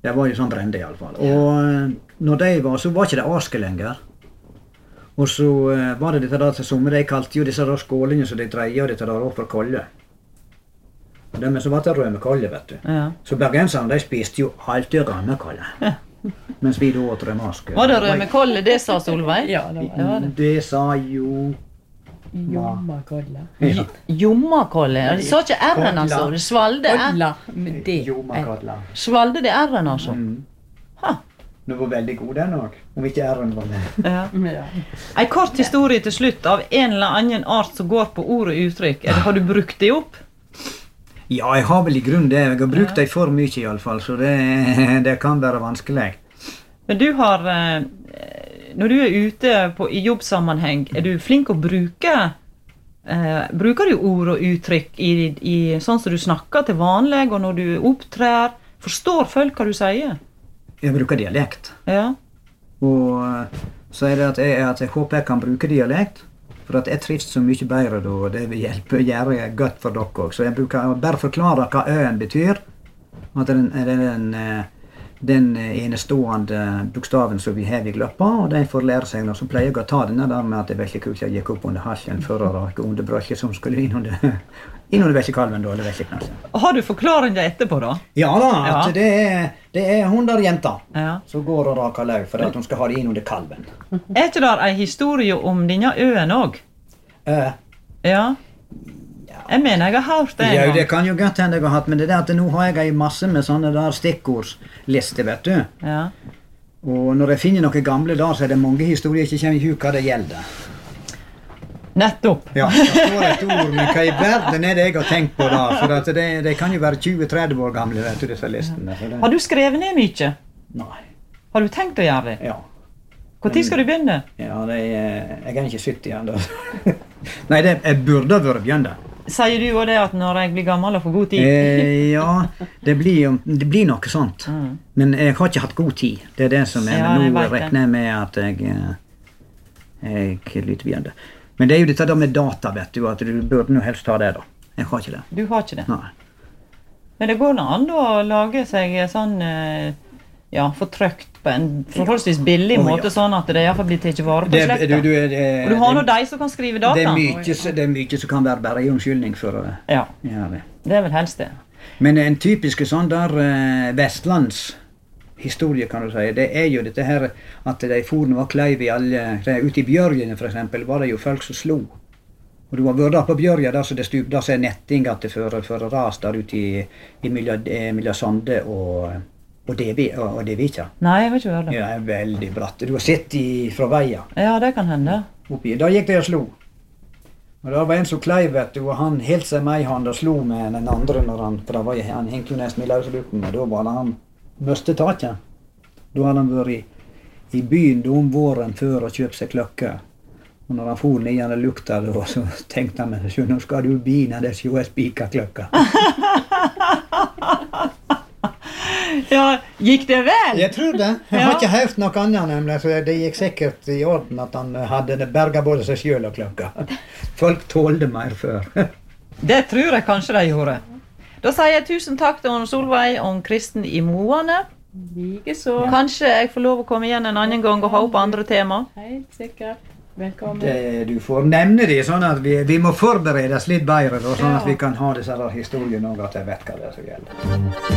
Det var jo sånn brende i alle fall. Og når de var, så var ikke det aske lenger. Og så var det dette der som de kalte jo disse der skålene som de dreier, og dette der over kolle. Og det med så var det rømekolle, vet du. Ja. Så bergenserne, de spiste jo alltid rømekolle. Ja. Mens vi da åt rømaske. Var det rømekolle, det sa Solveig? Ja, det var det. Det sa jo... Jommakolle. Ja. Jommakolle. De sa ikke R-en, altså. Det svalde R. Kolla med det. Jommakolle. Svalde det R-en, altså. Ha. Det var veldig god den også, om ikke R-en var med. Ja. Ja. En kort historie til slutt av en eller annen art som går på ord og uttrykk. Har du brukt det opp? Ja, jeg har vel i grunn det. Jeg har brukt det for mye i alle fall, så det kan være vanskelig. Men du har, når du er ute i jobbsammenheng, er du flink å bruke, bruker du ord og uttrykk i sånn som du snakker til vanlig, og når du opptrer, forstår folk hva du sier? Jeg bruker dialekt. Ja. Og så er det at jeg håper jeg kan bruke dialekt, for at jeg trives så mye bedre da, og det vil hjelpe å gjøre godt for dere også. Så jeg bruker bare forklare hva øen betyr, at det er den enestående bokstaven som vi har i gløppa, og de får lære seg når så pleier jeg å ta denne der med at det er veldig kult jeg gikk opp under halsen for å rake under brøkket som skulle inn under velgekalven da, eller velgeknassen. Har du forklaringen etterpå da? Ja da, at det er hun der jenta som går og raker løv for at hun skal ha det inn under kalven. Er ikke der en historie om denne øen også? Ja. Jeg mener jeg har hørt det en Ja, gang. det kan jo godt hende jeg har hatt, men det er at nå har jeg en masse med sånne der stikkordsliste, vet du. Ja. Og når jeg finner noen gamle der, så er det mange historier jeg ikke kommer i huk hva det gjelder. Nettopp. Ja, det står et ord, men hva i verden er det jeg har tenkt på da? For at det kan jo være 20-30 år gamle, vet du, disse listene. Så det... Har du skrevet ned mye? Nei. Har du tenkt å gjøre det? Ja. Hvor tid skal du begynne? Ja, jeg er ikke 70 igjen da. Nei, jeg burde vært begynt. Sier du jo det at når jeg blir gammel og får god tid? Ja, det blir noe sånt. Men jeg har ikke hatt god tid. Det er det som er, Ja, men jeg nå vet regner jeg med at jeg litt begynt. Men det er jo dette da med data, vet du, at du burde nå helst ha det da. Jeg har ikke det. Du har ikke det? Nei. Men det går an å lage seg sånn, ja, fortrykt på en forholdsvis billig måte, sånn at det i hvert fall blir tatt vare på slekta. Og du har nå de som kan skrive data. Det er mye som kan være bare en unnskyldning for det. Ja, det er vel helst det. Men en typisk sånn der vestlands historie, kan du si, det er jo dette her at de forene var kleiv i alle, ute i Bjørgene for eksempel, var det jo folk som slo. Og du har vært der på Bjørja, der så det stup, der så er netting at det fører ras der ute i mellom Sande og Devika. Nei, jeg har ikke hørt det. Ja, det er veldig bratt. Du har sett fra veien. Ja, det kan hende. Oppi. Da gikk de og slo. Og det var en som kleiv, vet du, og han helt seg med i han og slo med den andre for da var han hengte jo nesten i løslutten, og da var det han møste taket. Da hadde han vært i byen om våren før og kjøpt seg klokke. Og når han for ned igjen og lukta det, så tenkte han med seg, nå skal du bine det så jeg spiker klokka. Ja, gikk det vel? Jeg tror det. Jeg har ikke hørt noe annet, nemlig, så det gikk sikkert i orden at han hadde berget både seg selv og klokka. Folk tålte mer før. Det tror jeg kanskje de gjorde. Da sier jeg tusen takk til Solveig og Kristen i Moane. Likeså. Kanskje jeg får lov å komme igjen en annen gang og ha opp andre tema. Helt sikkert. Velkommen. Du får nevne det, sånn at vi må forberedes litt bedre, sånn at vi kan ha disse historiene og at jeg vet hva det er som gjelder.